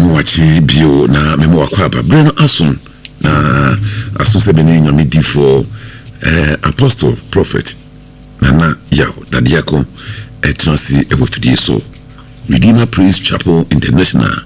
Muachi bio na memo wakwaba Breno Asun na Asun sebeni nyame difo apostle prophet nana yaw dadiako etransi ewofidie so Redeemer Praise Chapel International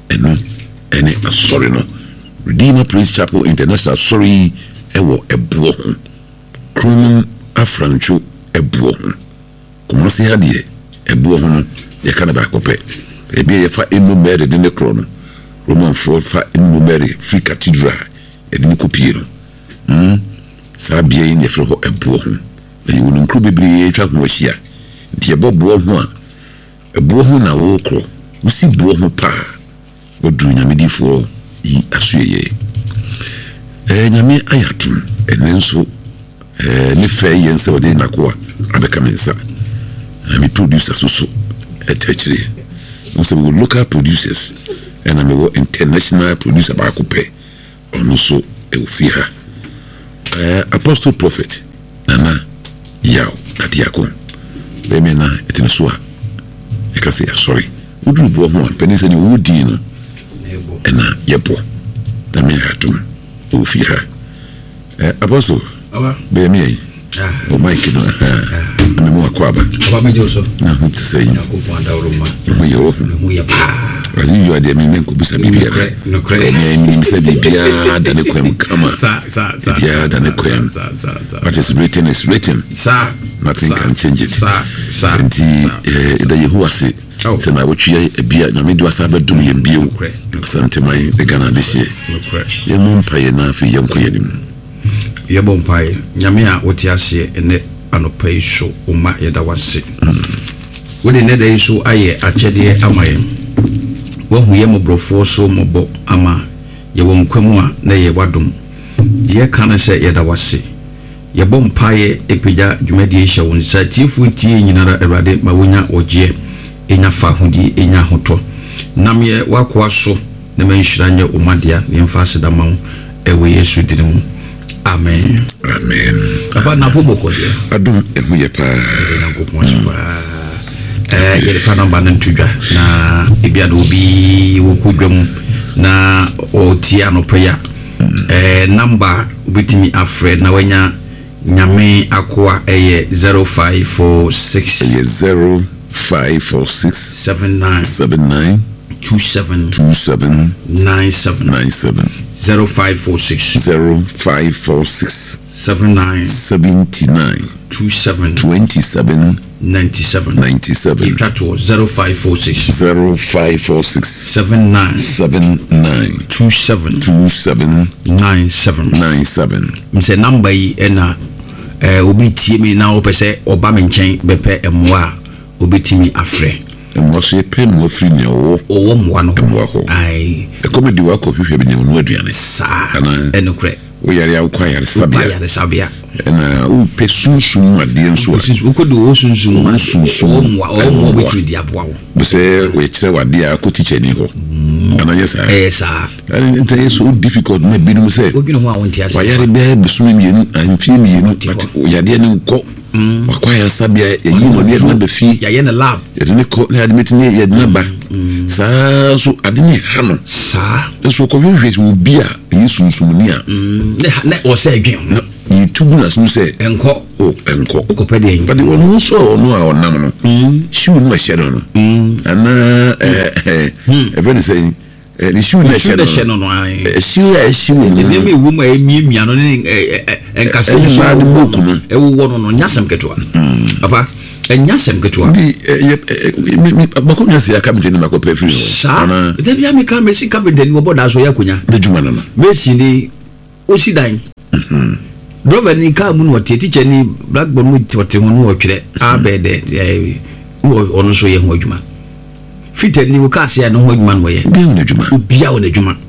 ene asori no Redeemer Praise Chapel International sorry ewo ebuo ho kron afrancho ebuo ho komasi hade ebuo ho no ye kana ba kope ebi ye fa enumere de ne krono Roman for fa enumere free cathedral edini kopie no sa bia yin ye fro ho ebuo ho e wonu nkru bebre twa ho hia die bobuo ho a ebuo ho na wo kro usi buo ho pa odru nyamedifo yi asuye nyame ayatum enenso ne fe yense ode nakoa abeka mensa ami producer so etechire so we local producers and I'm a international producer ba kope ono so eufia apostle prophet nana yaw dadiako be me na etinaso a e ka say sorry udru bo ho penisa ni wudi no ena yebo da me hatum eufia apostle be me o Mike no me mo akwaba mejoso na huti say ko panda uruma mo ya as you are the meaning ko bisa bibia no cray me bisa bibia da ne kwem kama sa ya da ne kwem what is written is written sa nothing can change it sa nti da yehu ase se na wotwe bia na me do asaba dum ye bio asante mai de Ghana this year ye mo mpaye na afi ye nko yenim ye bo mpaye nyame a wote ase ene anopai so uma ye da wase woni ne da iso aye achede amaye wahu ye mobrofo so mobo ama ye wo nkwamu a na ye wadom ye kan se ye da wase ye bo mpaye epija dwumadi ehya won sa tifu tie nyinara Awurade ma wonya oje enya fa hudi enya hoto nam ye wakoa so na manhira nya umadia ne mfa seda ma ewe Yesu dirimu amen aba na pomoko dia adum ehu ye pa na kopon so ye fa namba na ntudwa na ebia do bi wo kodwam na o tia no prayer number bitimi afred na wanya nyame akoa 0546 546 79 97 0546 79 27 97 0546 79 27 97 mse number yi ena obi tie me na opese oba me nchen bepe emwa obi timi afre emwaso pen mo free ne owo mwa no ai e comedy wa ko hwehwe be ne no aduane sa enokre o yare akwa yare sabia na o pesunsun ade nso o ko do o sunsun mwa o betimi dia boawo be se o yekire wade a ko teacher ni ho ana yesa sa enta yeso difficult na binum se o gino ho a wonti ase wa yare be besumi mienu amfi mienu but o yade ne nko wakwaya sabia ye yimo ne na be fi ya ye na lab ye ne ko ne admit ne ye na ba sa so ade ne ha no sa so ko hwehwe obi a yesunsun ni a ne o se adwen ni tubu na so se enko ko pede yin but onu so no a onam no shiu no hye no ana even say ni shiu na hye no shiu ne me wu ma emiemia no ne enkase ni ma de boku no ewo no nyasem ketoa papa enyasem ketoa di bako nyase ya kamte ni makope free ana de bia me ka mesi kabede ni wo boda so yakunya de juma no mesi ni osidan Brother ni ka mu no teacher ni blackboard mu tote ho no otwere abede ono so ye ho adwuma fitted ni wo ka se ya no ho adwuma no ye obia wona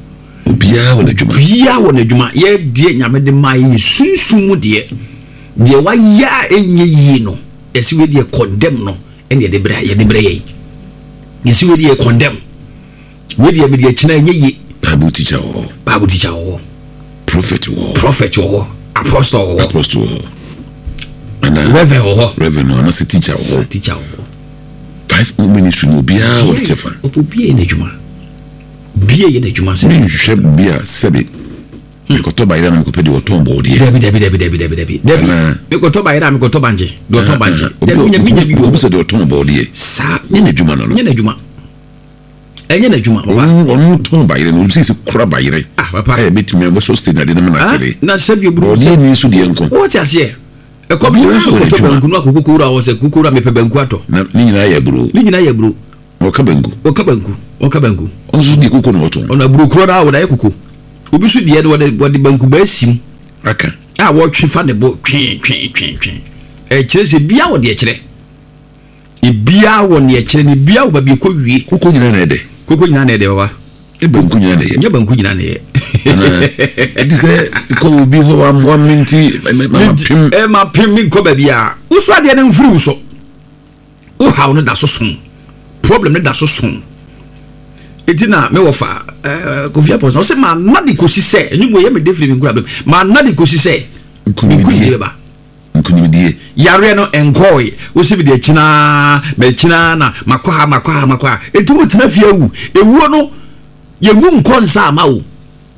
adwuma ye die nyame de mai sunsun mu de wa ya enye yi no esi we de condemn no ene de bra ye ye esi we de condemn we de me de kina enye yi Bible teacher wo prophet wo apostle and reverend no say teacher wo 5 ministry no bia wo chefa obia na adwuma bie ye de dwuma se ni hwehwe bia sebe mikoto bayira na mikope de otombo de dabi mikoto bayira mikoto banje de otombo banje dabi mi obuso de otombo de sa ni na dwuma no ni na dwuma enye na dwuma baba onu ton bayira no sisi kura bayira papa betimi abo so state na de na tele na sebi oburu odi ni su de enko o ti ase e ko bi so ko to banku no akokura o se kukura me pe banku ato na ni nyina ya buru o ka banku on su di kuku no to ona buru kuro na wo da kuku obi su die no wode banku ba sim aka wo twe fa ne bo twen e kire se bia wo de kire e bia wo ne kire ne bia wo ba bi ko wie kuku nyina na de baba e banku nyina de ye banku nyina ne dise ko bi ho wa minti ma pim min ko ba bia usu ade ne mfiri uso o hawo no da so son problem ne da so son etina me wo fa kofia pon so se ma na de kosi se enyumo ye me defri mi ngura ma na de kosi se nkuni beba nkuni die yare no enkoi wo se bi de china na makwa etu tina fia wu ewuo no ye wu nkonsa ama wo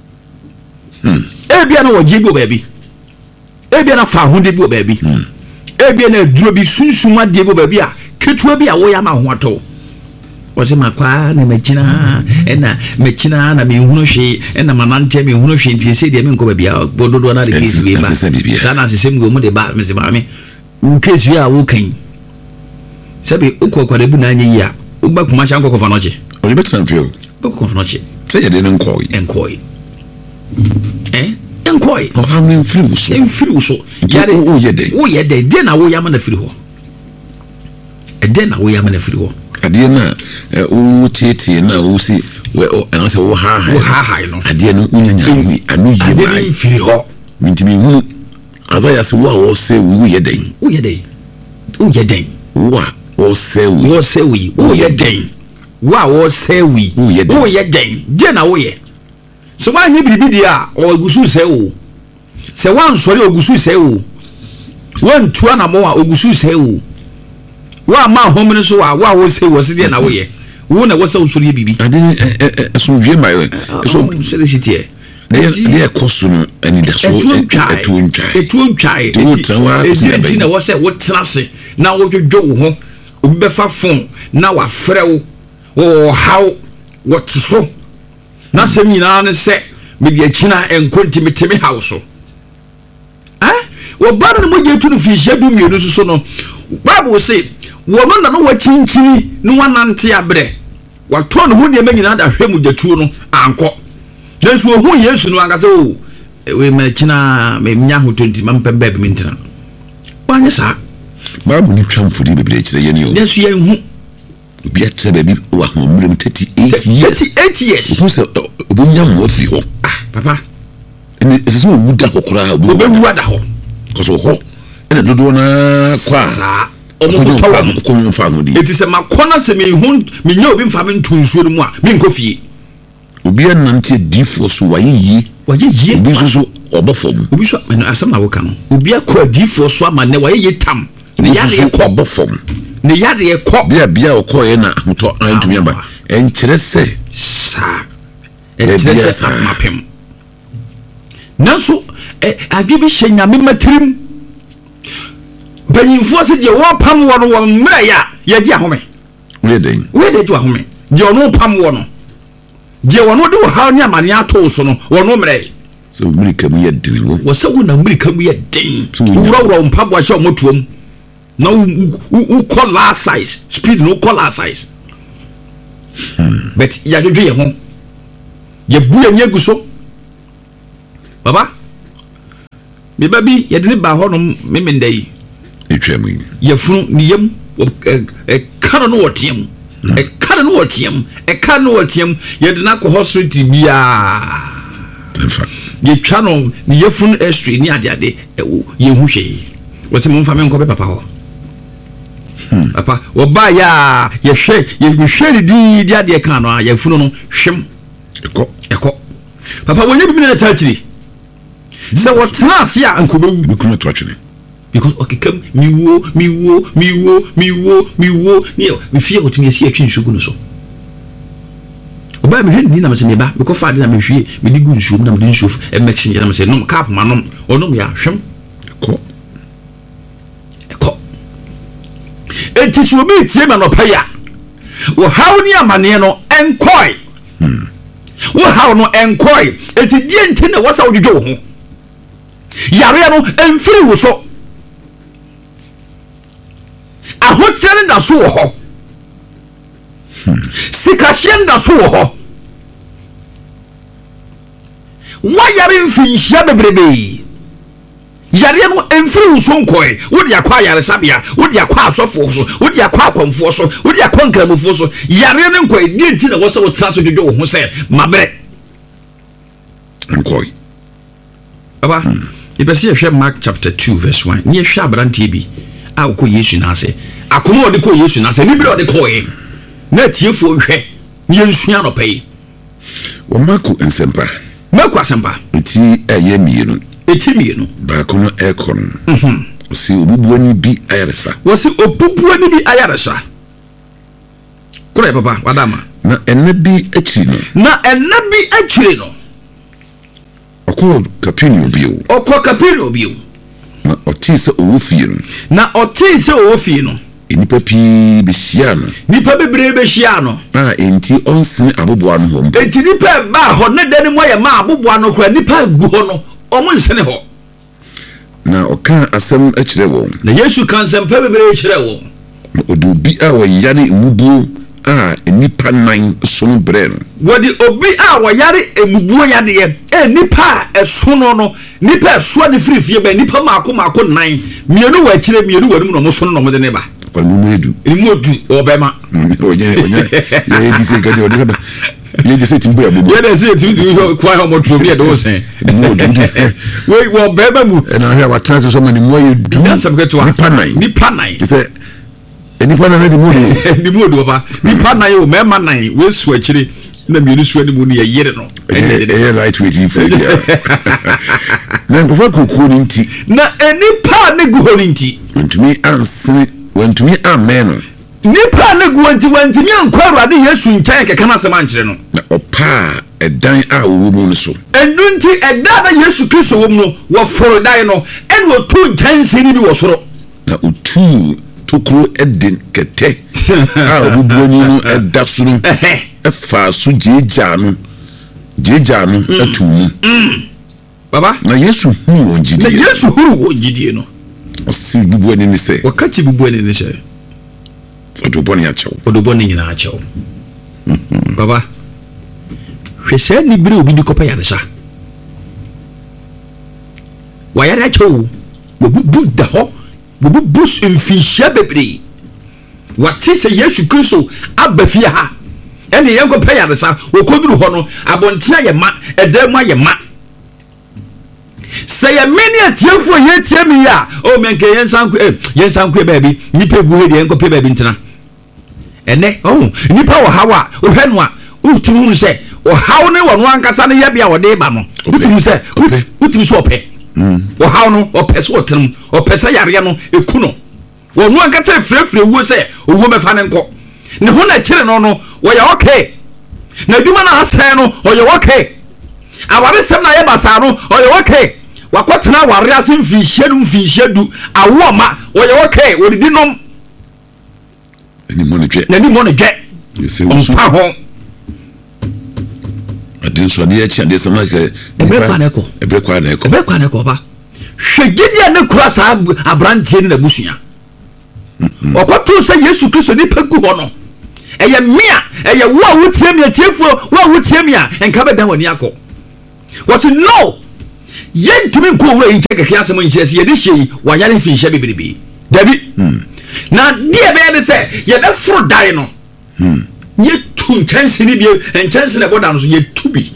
ebia na wo jibo baabi ebia na fa hunde bi baabi ebia na duro bi sunsunwa de bi baabi a ketua bi a wo ya ma ho ato wose makwa na mechina na mehunu hwe na manante mehunu hwe ntie se de me nko baabi a bododo na de case bi ba sana sesem go mu de ba me se ba me u case ya wo kan sabe ukwa bu na anyi ya u ba kuma sha nkoko fa no che o betra mfio ba ko fa no che se ye de nkoi enkoi o ha me mfiri uso yare o ye de na wo ya ma na firi ho ade na o tete na o si we ana se wo ha no ade no unyanya anu ye mai ade firi ho mintimi hu azaya se wo se wo ye den wo ye den wo se wi wo ye den de na wo ye so wa nyi biribi dia o gusu se wo se wan sori ogusu se wo wan tua na mo a ogusu se wo wa ma homene so wa wo se wo se de na wo ye wo na wo se usori bibi ade so dwe mai so se de sitie de kosu no ani da so etu ntwai to trawa enti na wo se wo trase na wo dwodwo wo ho obi be fa fon na wa frɛ wo haw wo tso na sem nyina ne se me de akina enkonti meteme house wo baro no mo je tu no fi hyedu mienu so no Bible say wo no na no wa chinchiri no wanante abre wa to no hu ne nyina da hwemu jatuo no anko yesu hu yesu no anga se o we ma kina me nya ho 20 mampem ba bi mintina wanye sa Bible ni twamfudi bebre kire ye ni o yesu ye hu obi atrebe bi wa ho mmerem 38 years who say obunya mo fi ho papa ene eso wo da kokora obu wada ho koso ho ene dodo na kwa sa omo tawa ko mfa no di eti se makona se me hu me nya obi mfa me ntunsuo no mu a me nkofie obi anante difo so wayi obi so obofom obi so asam na wo ka no obi akọ difo so ama ne wayi tam ne ya ne ko obofom ne ya de ko bia okoye na hoto antumi amba enkyere se sa enkyere se amapem nanso adwe bi hye nyame matirim banyinfo se de wo pam wo no wo mra ya ye di ahome we de ju ahome de ono pam wo no de wono de wo ha nya mane ato so no wono mra so America mu ye din wo se wo na America mu ye din wura mpabo a hye motuom na u call last size speed no call last size but ya jojo ye ho ye bu ye nyegu so baba me baby ye de ne ba ho no memendai etwemu ye funu ni yem kano no wotiam kano no wotiam ye de na ko hospital bia ye twa no ni ye funu extra ni ade ye hu hwe wo se mo mfa me nko be papa ho papa wo ba ya ye hwe di ade kan no ye funu no hwem eko papa wo nye bi na tachiri se wo tena ase a ankobe bi kuma tachiri because okay come miwo ni me fear what me see atwin sugu no so oba me hwe na me se me ba me ko fa de na me hwie me di gu nsuo na me di nsuo e mixing na me se no cap manom onom ya hwem ko enti so obi tie ma no paya wo hawo ni amane no enkoi wo hawo no enkoi enti die enti na wasa wodwo wo ho yare no emfiri wo so ahokyere da so wo ho sikahye da so wo ho wa yare mfinhia bebrebe yare no emfiri wo so nkoi wo de akwa yare sabia wo de akwa asofo so wo de akwa akwamfo so wo de akwa nkramofo so yare no nkoi die enti na wasa wo tra so dwo wo ho se mabre nkoi aba ibesi ehwe Mark chapter 2 verse 1 ni ehwe abrantie bi a ko Yesu na ase akoma ode ko Yesu na ase ni bi ode ko e na tiefo hwe ni ensua no pay wo Mark ensempa eti eye mienu ba kono ekon osi obubuani bi ayaresa kure papa wadama na enabi achiri no okọ Capernaum bio na otise owofie no nipa pi behia no nipa bebre behia no enti onsen aboboa no ho enti nipa ba ho ne dani mo ye ma aboboa no kura nipa gu ho no omo nsene ho na oka asem akire wo na Yesu kan asem pa bebre akire wo na odubi a wayare mubu nipa nan son bre no wodi obi a wayare emubuo yade nipa esono no nipa eso ne firifie ba nipa maako nan mienu wa akire mienu wa num no mo so no mo de ne ba kwanu edu obema oye ye bi se gadi odisa ba ye de se timbu ya bobo ye de se timbu kwa ho mo tro mi e do sen mo du we wo bema mu na hia wa trans so mani mo ye du nipa nine se nipa nine de mo ni mo do ba nipa nine o mema nine we su akire na mienu su ani mu ni ye yere no e right way for ya na ngofa kokuru nti na enipa ne gu ho nti wantumi amen nipa ne gu wantumi ankwa Awurade Yesu nkyɛn keka na asɛm ankyerɛ no na ɔpa ɛdan a wo mu no so ɛnu nti ɛdan na Yesu Kristo wo mu no wo foro dan no ɛne otu nkyɛnse ni bi wo soro na otu tokuro ɛden kɛtɛ a obubuani no ɛda so no ɛfa so gyeegyaa no atu mu baba na Yesu huru wɔn gyidie no osi bubuani ni se wakati bubuani ni se odoboni achew nyina achew baba hwese ni bire obi di kopa yare sa wayare achew obubu da ho obubu mfihia bebre wate se Yesu Kristo abafia ha ene yenko pa yare sa okoduru ho no abontia ye ma edam aye ma say a many atiefo ye tie me ya o menke yensanku baby nipa gu he de enko pe baby ntena ene nipa wo hawa o hwe no a utumi se o hawo ne wono ankasa ne ya bia wo de ba no utumi se ope o hawo no o pese o tem o pese yare no eku no wono ankasa frefre wo se owo mefa ne nko ne ho na kire no wo ya okay na duma na asɛ no o ya okay aware sem na ye basa no o ya okay wakotena ware ase mfinhia du awoma oye okay odidi nom ni mo ne dwe onfa ho adin so de echi ade sama ke ebe kwa na eko ba hwegide ne kura sa abrantie ne nabusua okoto se Yesu Kristo ni pegu ho no eye mia eye wo a wotie mia tiefo wo a wotie mia enka bedan wani akọ was no yentumi nko wura yin cheke kiasa mo nchese ye de hye wayare finhia bebrebe dabi na die be de se ye be furu dai no ye tu nchanse ni bie nchanse na boda no so ye tubi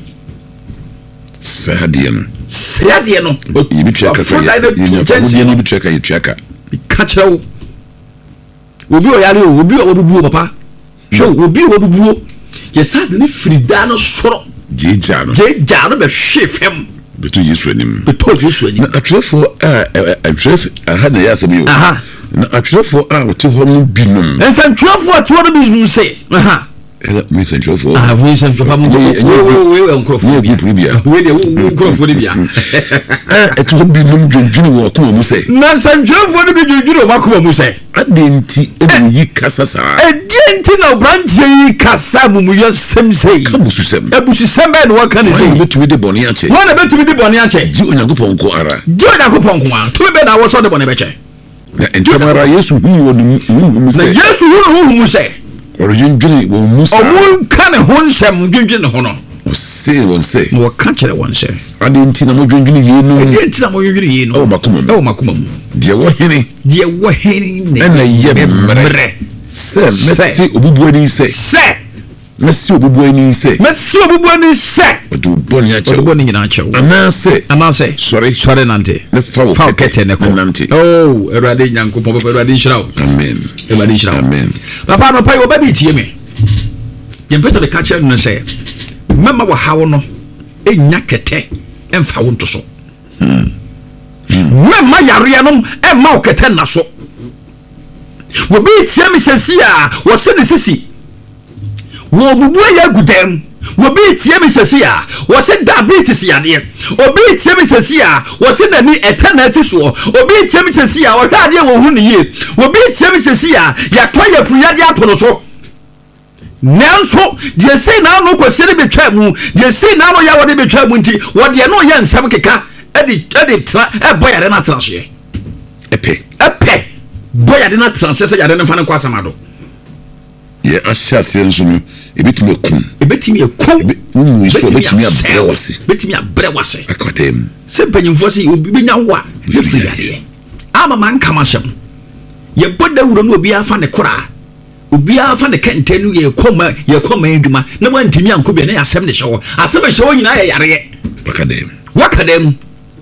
sadie no ye bi tweka ye bi tweka ye tweka ka chewo obi o yare o obi o bubuo papa show obi o bubuo ye sad ni frida no soro jeja no be hwe fem beto Yesu anim na atwerefo aha na ya asem yo na atwerefo a wote ho no binom enfa atwerefo atwo no bi se aha me centrofo we centrofo mo we enkrofo we de enkrofo de bia eto bi num dwendwene wo akoma mu sɛ na centrofo de bi dwendwene wo akoma mu sɛ adenti yi kasa saa edenti na brantie yi kasa mumuyo semsei abususem be no waka ne sei betumi de bɔne akyɛ wona betumi de bɔne akyɛ ji onyankopɔn ko ara ji onyankopɔn ko ara to be na wo so de bɔne bɛkyɛ na entamara Yesu hunu wo mu sɛ na Yesu hunu mu sɛ ɔredwendwene wo mu sɛ ɔmo ka ne ho nsɛm dwendwene ho no ɔse na wɔka kyerɛ wɔn sɛ adenti na modwendwene yie no adenti na modwendwene yie no ɛwɔ makoma mu deɛ wɔ hene ne ɛna yɛ mmerɛ sɛ mɛsi obubuani mɛsi obubuani sɛ ɔde bɔne akyɛw anaasɛ sɔre nante ne fa wo kɛtɛ ne kɔ nante awurade nyankopɔn papa awurade nhyira wo amen papa no pa yo ba bi tie me yɛmpɛ sɛ de ka kyerɛ no sɛ mɛma wɔ hawo no ɛnya kɛtɛ ɛmfa wo nto so mɛma yareɛ no ɛma wo kɛtɛ na so wɔbi tie me sɛsi a wɔse ne sisi wo bubu ya gudem wo bi tie me sesi a wo se diabetes yadeɛ obi tie me sesi a wo se nani etana siso obi tie me sesi a wo hwa adeɛ wo hu ne yie obi tie me sesi a ya to ya fu yade ato no so nanso de sei na no kwasere betwa mu de sei na no ya wode betwa mu nti wo de no yɛ nsɛm keka edi tra boyade na transie epe boyade na transie sɛ yade ne fa ne kwa samado ye ahyase nso no ebetimi ekum unu iso betimi abrewase akatem se panyimfo se obi benya wo a ne fiyade ama man kama hyem ye boda wuro no obi afa ne kora obi afa ne kente no ye koma adwuma na wantimi anko bi na yasem ne hyewo asem hyewo nyina ye yare wakadem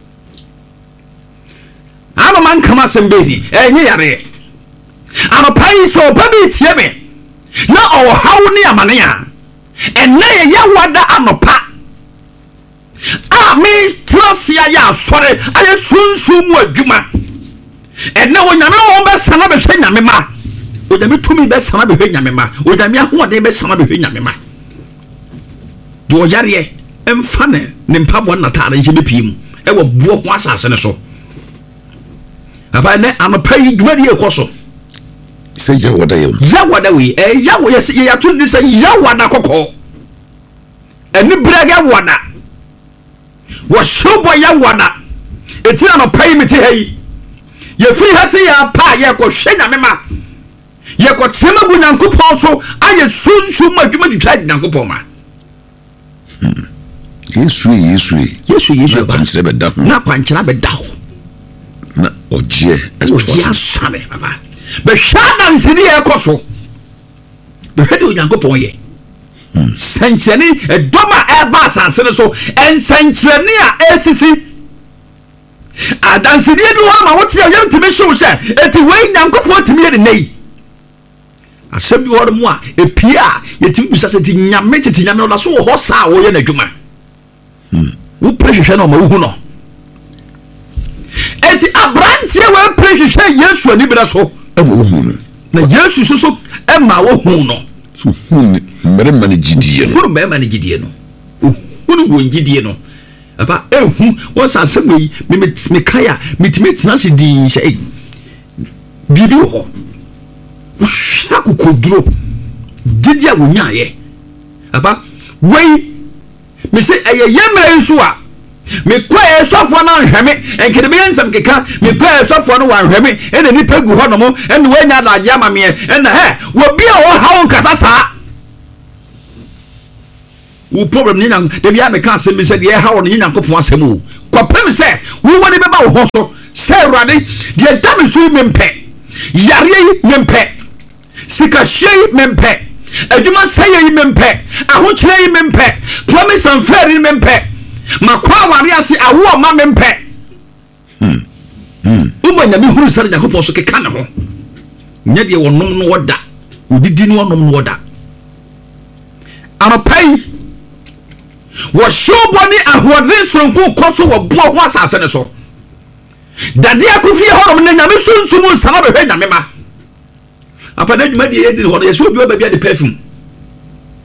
ama man kama sem bedi enye yare ama pai so babi tie me na hawo ne amane a enne ye wada anopa a me trasia ya sore aye sunsun mu adwuma enne wo nyame wo be sana be hwe nyame ma o nyame tumi be sana be hwe nyame ma o nyame ahode be sana be hwe nyame ma do yare emfa ne mpabo na tare nje be piem e wo buo ho asase ne so aba ne anopa yi dwuma die ekoso say yawada we yawo yes ya tun ni say yawada kokko eni brega wada wo shobo yawada etina no pay me te hayi ye free ha say ya pa ye ko hwe nyame ma ye ko tema bu nyankopon so aye sunsu ma dwuma twitwa nyankopon ma Yesu kwankyere be da ho na oje asane baba be shada nsini ekoso be hede onyankopon ye sankyene edoma eba asase so ensankyene a esisi adansini du ho ma wote ya ntime show se eti we nyankopon timi ye nei asem bi wor mu a epia yetim bisa se ti nyame titi nyame oda so ho sa wo ye na dwuma wo prehwehwe na ma wo hu no eti abrantie we prehwehwe Yesu ani bira so na Yesu so ema wo hu no so hu mere mane gidie no hu won gidie no aba ehu won sa asem yi me kaya mitime tena se din se bibi ho wo hwa kokoduro gidie wo nyaaye aba wei me se yemre nso a me kwae sofo na nhweme enkede be nsam keka me kwae sofo no wa nhweme ene nipa gu ho no mo ene wanya da agya mame ene wo bia wo hawo nkasa saa wo problem ni nyam de bia me ka asem bi se de hawo ni nyankopon asem o kopem se wo woni beba wo ho so se urade de dam so mempe yare yi mempe sika hye mempe adwuma saye yi mempe ahokyere yi mempe promise and fair yi mempe makwa wari ase awo ma mempe umanya mi huru sare yakopon so keka ne ho nya de wonom no woda odidi no wonom no woda amapai wo shoboni ahode sonko koso wo bo ho asase ne so dade akofi horom ne nyame sunsumu sana be hwe nyame ma apada dwuma de yedi ho yeso obi ba bia de perfume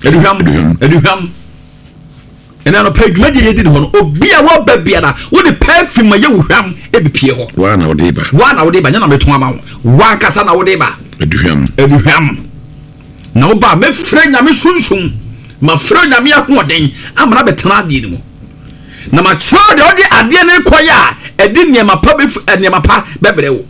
aduhwam ena no pa dwuma de yedi ne ho no obi a wo ba bia na wo de perfume ye wuhwam e bepie ho wa na wo de ba nya na meto ama wo wa kasa na wo de ba aduhwam na wo ba me frɛ nyame sunsum ma frɛ nyame ahoden amara betena ade ni mu na ma kyerɛ de odi ade ne koya edi niema pa bebre wo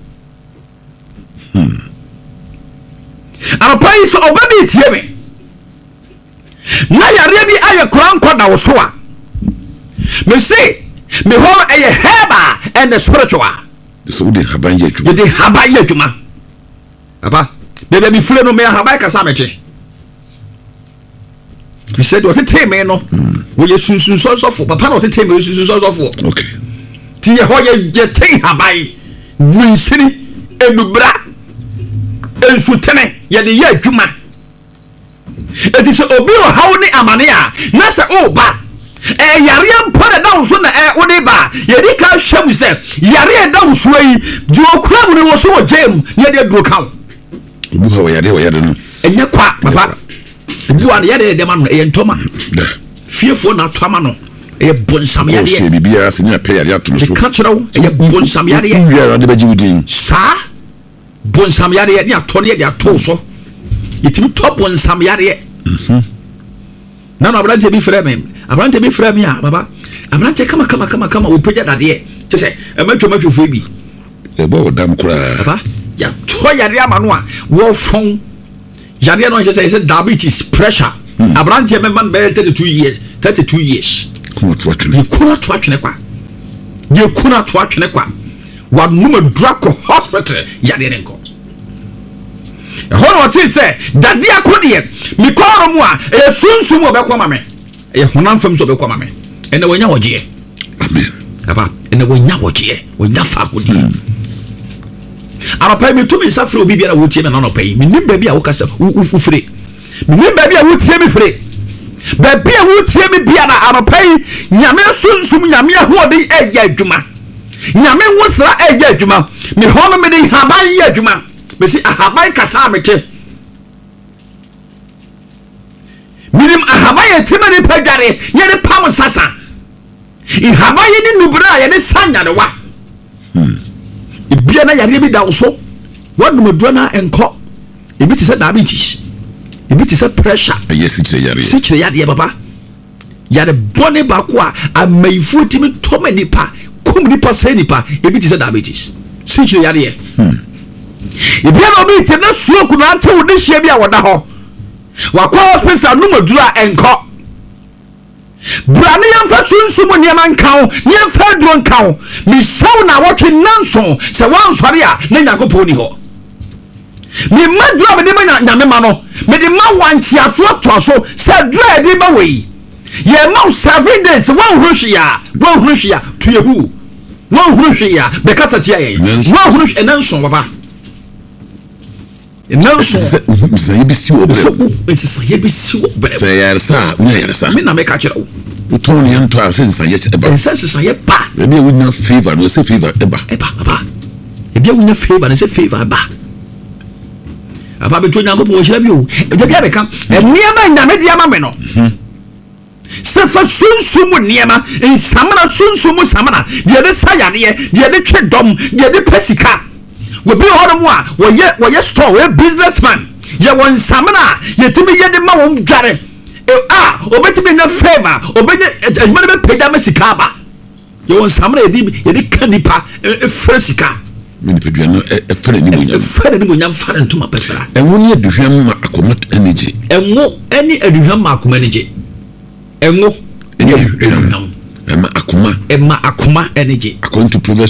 Anapai so obabi tie me na yare bi aye koranko da wo so a me say me ho aye heba and the spiritual so de haban ye adwuma aba bebe mi fure no me haban kasa meche we said what tell me no wo ye sunsun so fo papa no tell me sunsun so fo okay ti ye ho ye ten haban winsiri enubra ensutene ye de ye adwuma eti so obi o hawo ni amane a na se o ba yare mpa da wo so na wo de ba ye di ka hwam se yare da wo so yi di okura mu ni wo so wo jem ye de duro kan obu ha wo yare no enye kwa papa obu an yare de ma no ye ntoma fiefo na atoma no ye bonsam yare ye bibia se nya pe yare ato no so ka kyerɛw ye bonsam yare ye yare de ba jiwudin sa bonsam yare ye ato ne ye ato so yetimi top bonsam yare na no abrante bi frɛ me a baba abrante kama o pagya dade te sɛ matwafo bi bo dam kura baba ya to yare ama no a wo fon yare no je say diabetes pressure abrante me man be 32 years kuma to atwene kwa wa numa drako hospital yare renko hono ti se dade akode mi koro mu a e sunsun mo be kwa mame e honam fam so be kwa mame ene wonya woje amen aba ene wonya woje wonya fa akode arapa mi to mi safre obi bia na wotie me na no pai mi nim ba bia wo kasa wo fure mi nim ba bia wotie mi fure ba bia wotie mi bia na arapa nyame sunsun nyame ahode e ya adwuma nyame wosra e ya adwuma mi hono me de haban ya adwuma besi ahaban kasa mete minim ahaban yetima ne pagare ye ne pam sasa ihaban ye ne nubra ye ne sanya de wa ibia na yare bi da so wadu medro na enko ebi ti se diabetes ebi ti se pressure yes sikire yare baba yare bone ba ko a amaifu timi toma nipa kum nipa se nipa ebi ti se diabetes sikire yare ibia no bi te na suo ku na ante wo de hia bi a woda ho wakwa hospital no madura enko brane yamfa sunsumu niema nkawo yemfa duro nkawo mi saw na wotwe nanso se wansori a na nyankopon ni ho mi madura me de ma nyame ma no me de ma wanti atoto so se dura de ba wei ye ma 7 days wan hruhia to yehu wan hruhia be kasa tia ye wan hruhia nanso baba nanso say bi si obre say bi si obre say yarsa una yarsa me na me ka kire o ton yan to a sense say eba sense say ba e be we na favor no say favor eba baba e be we na favor no say favor ba aba be to nyango po hira bi o e bia be ka niema nyame dia ma me no se fa sunsumu niema ensamana sunsumu samana de de sayade de de twedom de de pesika we be hono a wo store we businessman ye won samana ye timi ye de ma won dware obetimi na favor obenye adwuma be peda masika ba ye won samana ye de kanipa fresika mini pedua no fere ni munya fare ntoma pefra enwo ni aduhwam ma akoma energy enwo eni aduhwam ma akoma energy enwo ma akoma energy according to Proverbs